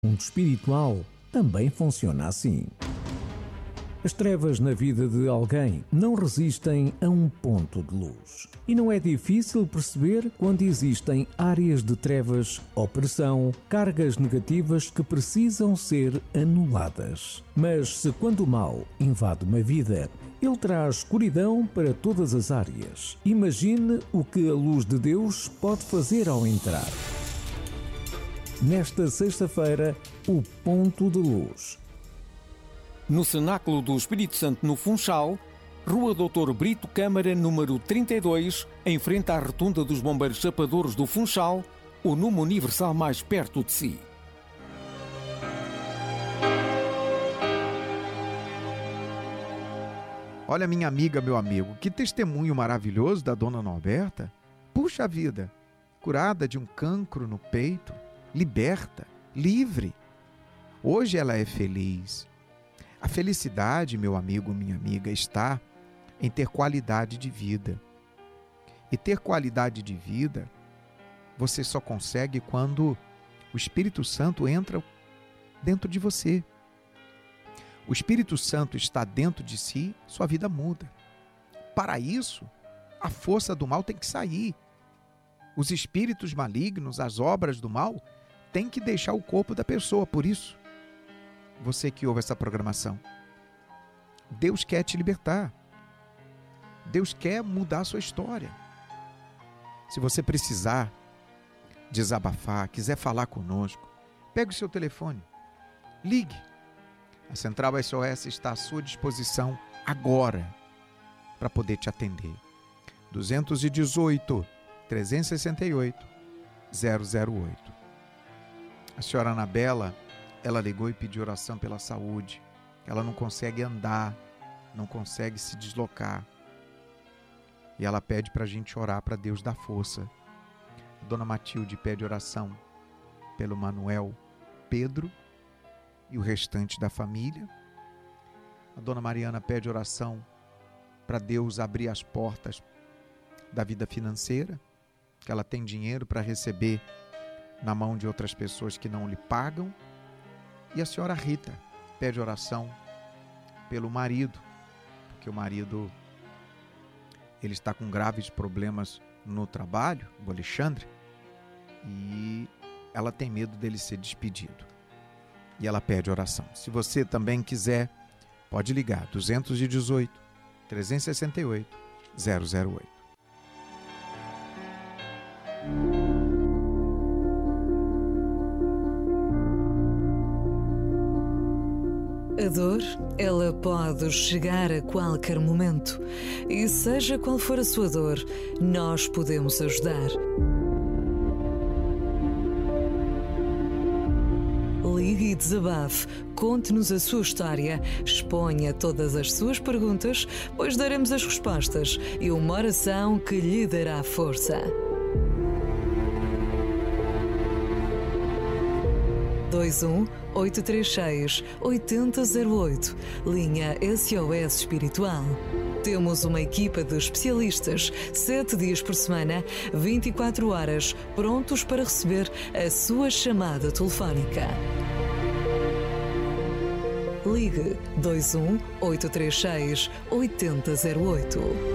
mundo espiritual também funciona assim. As trevas na vida de alguém não resistem a um ponto de luz. E não é difícil perceber quando existem áreas de trevas, opressão, cargas negativas que precisam ser anuladas. Mas se quando o mal invade uma vida, ele traz escuridão para todas as áreas. Imagine o que a luz de Deus pode fazer ao entrar. Nesta sexta-feira, o ponto de luz. No Cenáculo do Espírito Santo, no Funchal, Rua Doutor Brito Câmara, número 32, em frente à Rotunda dos Bombeiros Chapadores do Funchal, o número universal mais perto de si. Olha, minha amiga, meu amigo, que testemunho maravilhoso da dona Norberta. Puxa vida, curada de um cancro no peito, liberta, livre. Hoje ela é feliz. A felicidade, meu amigo, minha amiga, está em ter qualidade de vida. E ter qualidade de vida, você só consegue quando o Espírito Santo entra dentro de você. O Espírito Santo está dentro de si, sua vida muda. Para isso, a força do mal tem que sair. Os espíritos malignos, as obras do mal, têm que deixar o corpo da pessoa. Por isso, você que ouve essa programação, Deus quer te libertar. Deus quer mudar a sua história. Se você precisar desabafar, quiser falar conosco, pegue o seu telefone, ligue. A Central SOS está à sua disposição agora para poder te atender. 218 368 008. A senhora Anabela, ela ligou e pediu oração pela saúde. Ela não consegue andar, não consegue se deslocar. E ela pede para a gente orar para Deus dar força. A dona Matilde pede oração pelo Manuel, Pedro e o restante da família. A dona Mariana pede oração para Deus abrir as portas da vida financeira, que ela tem dinheiro para receber na mão de outras pessoas que não lhe pagam. E a senhora Rita pede oração pelo marido, porque o marido ele está com graves problemas no trabalho, o Alexandre, e ela tem medo dele ser despedido. E ela pede oração. Se você também quiser, pode ligar 218 368 008. A dor, ela pode chegar a qualquer momento. E seja qual for a sua dor, nós podemos ajudar. Ligue e desabafe, conte-nos a sua história, exponha todas as suas perguntas, pois daremos as respostas e uma oração que lhe dará força. 21-836-8008, linha SOS Espiritual. Temos uma equipa de especialistas, 7 dias por semana, 24 horas, prontos para receber a sua chamada telefónica. Ligue 21-836-8008.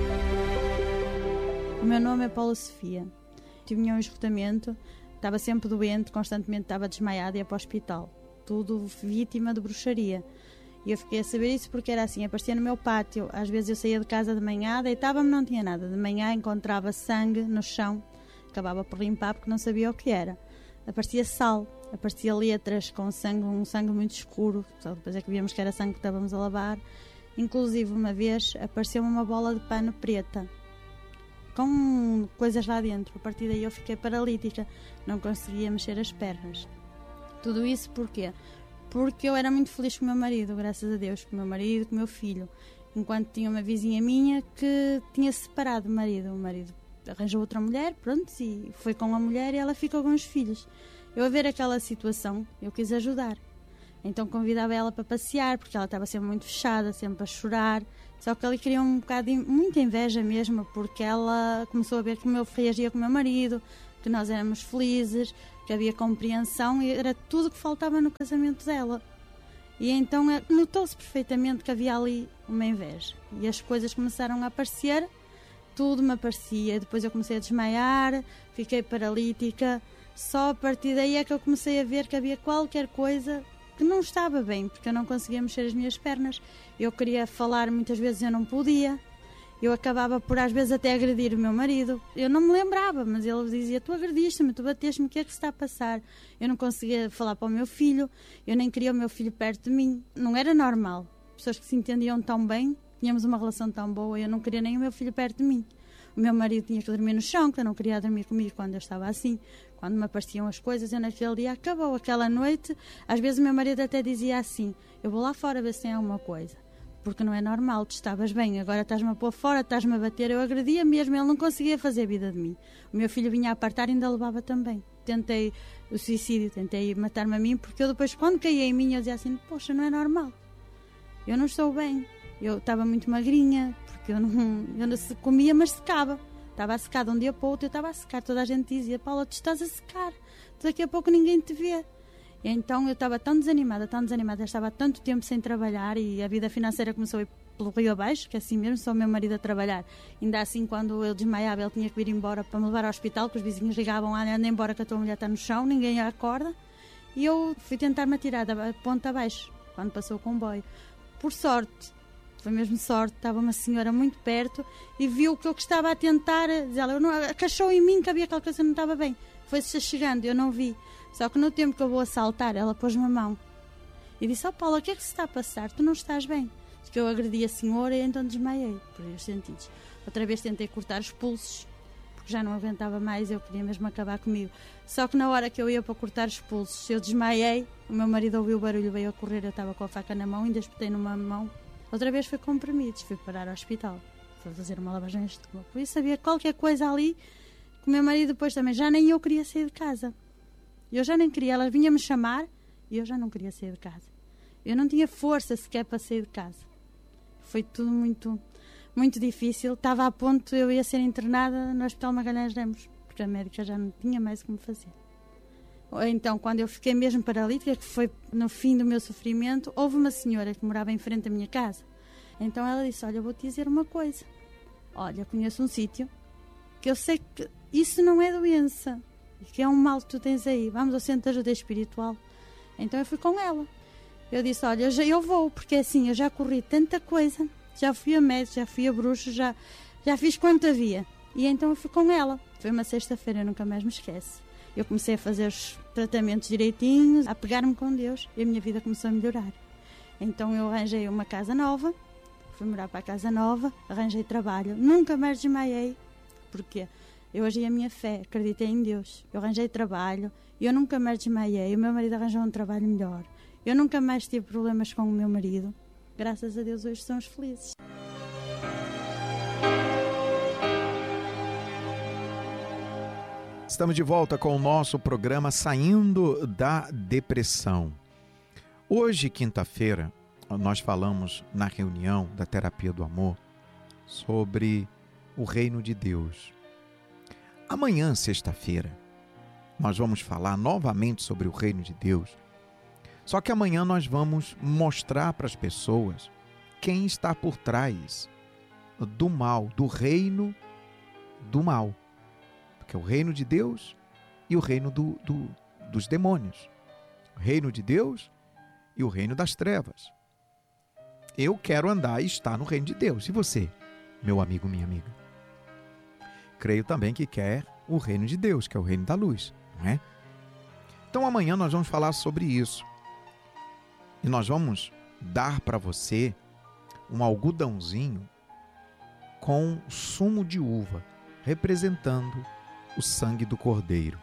O meu nome é Paula Sofia. Tive um esgotamento. Estava sempre doente, constantemente estava desmaiada e ia para o hospital. Tudo vítima de bruxaria. E eu fiquei a saber isso porque era assim, aparecia no meu pátio. Às vezes eu saía de casa de manhã, deitava-me, não tinha nada. De manhã encontrava sangue no chão, acabava por limpar porque não sabia o que era. Aparecia sal, aparecia letras com sangue, um sangue muito escuro. Só depois é que víamos que era sangue que estávamos a lavar. Inclusive, uma vez, apareceu-me uma bola de pano preta, com coisas lá dentro. A partir daí eu fiquei paralítica, não conseguia mexer as pernas. Tudo isso porquê? Porque eu era muito feliz com o meu marido, graças a Deus, com o meu marido, com o meu filho. Enquanto tinha uma vizinha minha que tinha separado o marido arranjou outra mulher, pronto, e foi com a mulher e ela ficou com os filhos. Eu a ver aquela situação, eu quis ajudar. Então convidava ela para passear, porque ela estava sempre muito fechada, sempre a chorar. Só que ele queria um bocado de muita inveja mesmo, porque ela começou a ver como eu reagia com o meu marido, que nós éramos felizes, porque havia compreensão e era tudo que faltava no casamento dela. E então notou-se perfeitamente que havia ali uma inveja. E as coisas começaram a aparecer, tudo me aparecia. Depois eu comecei a desmaiar, fiquei paralítica. Só a partir daí é que eu comecei a ver que havia qualquer coisa que não estava bem, porque eu não conseguia mexer as minhas pernas. Eu queria falar, muitas vezes eu não podia. Eu acabava por às vezes até agredir o meu marido. Eu não me lembrava, mas ele dizia: tu agrediste-me, tu bateste-me, o que é que se está a passar? Eu não conseguia falar para o meu filho, eu nem queria o meu filho perto de mim. Não era normal. Pessoas que se entendiam tão bem, tínhamos uma relação tão boa, eu não queria nem o meu filho perto de mim. O meu marido tinha que dormir no chão, que eu não queria dormir comigo quando eu estava assim. Quando me apareciam as coisas, eu naquele dia acabou aquela noite. Às vezes o meu marido até dizia assim: eu vou lá fora ver se tem alguma coisa. Porque não é normal, tu estavas bem, agora estás-me a pôr fora, estás-me a bater. Eu agredia mesmo, ele não conseguia fazer vida de mim. O meu filho vinha a apartar e ainda levava também. Tentei o suicídio, tentei matar-me a mim, porque eu depois, quando caía em mim, eu dizia assim: poxa, não é normal, eu não estou bem. Eu estava muito magrinha, porque eu não comia, mas secava. Estava a secar de um dia para o outro, eu estava a secar. Toda a gente dizia: Paula, tu estás a secar, daqui a pouco ninguém te vê. E então eu estava tão desanimada, eu estava há tanto tempo sem trabalhar e a vida financeira começou a ir pelo rio abaixo, que é assim mesmo, só o meu marido a trabalhar. Ainda assim, quando eu desmaiava, ele tinha que vir embora para me levar ao hospital, que os vizinhos ligavam: anda embora que a tua mulher está no chão, ninguém a acorda. E eu fui tentar-me atirar da ponta abaixo, quando passou o comboio. Por sorte, foi mesmo sorte, estava uma senhora muito perto e viu que eu estava a tentar, ela cachou em mim que havia aquela coisa que não estava bem. Foi-se chegando, eu não vi. Só que no tempo que eu vou assaltar, ela pôs-me a mão e disse: ó Paula, o que é que se está a passar? Tu não estás bem? Diz que eu agredi a senhora e então desmaiei, por os sentidos. Outra vez tentei cortar os pulsos, porque já não aguentava mais, eu queria mesmo acabar comigo. Só que na hora que eu ia para cortar os pulsos, eu desmaiei, o meu marido ouviu o barulho, veio a correr, eu estava com a faca na mão, ainda espetei numa mão. Outra vez foi comprimidos, fui parar ao hospital, fui fazer uma lavagem de estômago. Por isso havia qualquer coisa ali que o meu marido depois também, já nem eu queria sair de casa. Eu já nem queria, ela vinha-me chamar e eu já não queria sair de casa. Eu não tinha força sequer para sair de casa. Foi tudo muito, muito difícil. Estava a ponto, eu ia ser internada no Hospital Magalhães Lemos, porque a médica já não tinha mais o que me fazer. Então, quando eu fiquei mesmo paralítica, que foi no fim do meu sofrimento, houve uma senhora que morava em frente à minha casa. Então ela disse: olha, eu vou-te dizer uma coisa. Olha, conheço um sítio que eu sei que isso não é doença, que é um mal que tu tens aí, vamos ao centro de ajuda espiritual. Então eu fui com ela. Eu disse: olha, eu vou, porque assim, eu já corri tanta coisa, já fui a médico, já fui a bruxo, já fiz quanto havia. E então eu fui com ela. Foi uma sexta-feira, eu nunca mais me esqueço. Eu comecei a fazer os tratamentos direitinhos, a pegar-me com Deus, e a minha vida começou a melhorar. Então eu arranjei uma casa nova, fui morar para a casa nova, arranjei trabalho, nunca mais desmaiei. Porquê? Eu agi a minha fé, acreditei em Deus. Eu arranjei trabalho, eu nunca mais desmaiei. O meu marido arranjou um trabalho melhor. Eu nunca mais tive problemas com o meu marido. Graças a Deus hoje somos felizes. Estamos de volta com o nosso programa Saindo da Depressão. Hoje, quinta-feira, nós falamos na reunião da Terapia do Amor sobre o Reino de Deus. Amanhã, sexta-feira, nós vamos falar novamente sobre o Reino de Deus. Só que amanhã nós vamos mostrar para as pessoas quem está por trás do mal, do reino do mal. Porque é o reino de Deus e o reino dos demônios. O reino de Deus e o reino das trevas. Eu quero andar e estar no reino de Deus. E você, meu amigo, minha amiga? Creio também que quer o reino de Deus, que é o reino da luz, não é? Então amanhã nós vamos falar sobre isso. E nós vamos dar para você um algodãozinho com sumo de uva, representando o sangue do Cordeiro.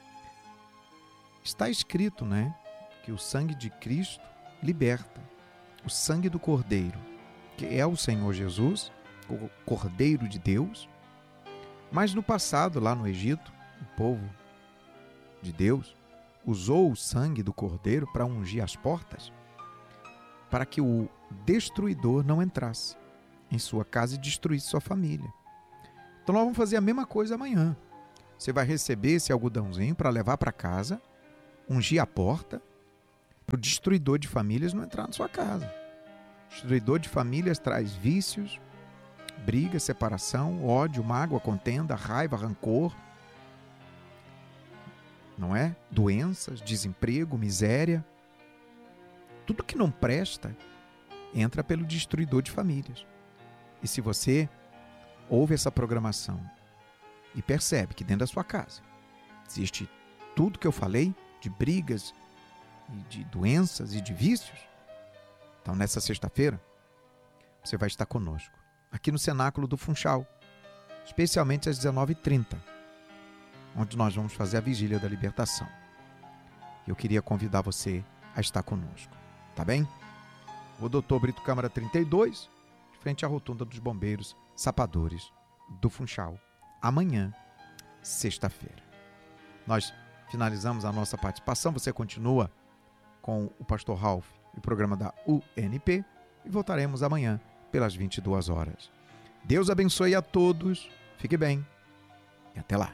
Está escrito, né, que o sangue de Cristo liberta. O sangue do Cordeiro, que é o Senhor Jesus, o Cordeiro de Deus. Mas no passado, lá no Egito, o povo de Deus usou o sangue do Cordeiro para ungir as portas, para que o destruidor não entrasse em sua casa e destruísse sua família. Então nós vamos fazer a mesma coisa amanhã. Você vai receber esse algodãozinho para levar para casa, ungir a porta, para o destruidor de famílias não entrar na sua casa. O destruidor de famílias traz vícios, briga, separação, ódio, mágoa, contenda, raiva, rancor, não é? Doenças, desemprego, miséria. Tudo que não presta entra pelo destruidor de famílias. E se você ouve essa programação e percebe que dentro da sua casa existe tudo que eu falei, de brigas, e de doenças e de vícios, então nessa sexta-feira você vai estar conosco, aqui no Cenáculo do Funchal, especialmente às 19h30, onde nós vamos fazer a Vigília da Libertação. Eu queria convidar você a estar conosco, tá bem? O Dr. Brito Câmara 32, de frente à rotunda dos bombeiros sapadores do Funchal, amanhã, sexta-feira. Nós finalizamos a nossa participação, você continua com o Pastor Ralph e o programa da UNP e voltaremos amanhã pelas 22 horas. Deus abençoe a todos, fique bem e até lá.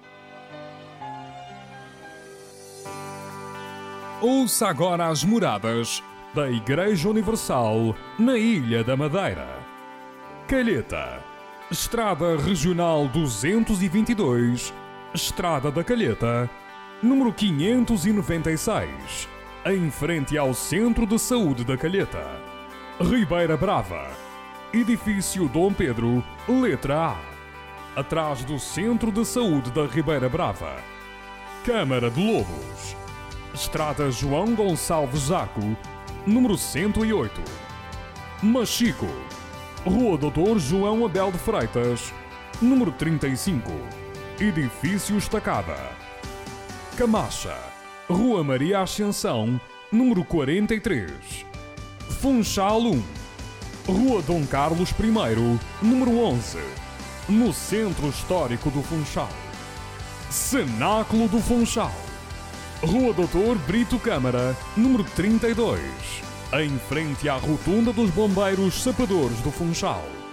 Ouça agora as moradas da Igreja Universal na Ilha da Madeira. Calheta, Estrada Regional 222, Estrada da Calheta, número 596, em frente ao Centro de Saúde da Calheta. Ribeira Brava, Edifício Dom Pedro, letra A, atrás do Centro de Saúde da Ribeira Brava. Câmara de Lobos, Estrada João Gonçalves Zaco, número 108. Machico, Rua Doutor João Abel de Freitas, número 35, Edifício Estacada. Camacha, Rua Maria Ascensão, número 43. Funchal 1, Rua Dom Carlos I, número 11, no Centro Histórico do Funchal. Cenáculo do Funchal, Rua Doutor Brito Câmara, número 32, em frente à Rotunda dos Bombeiros Sapadores do Funchal.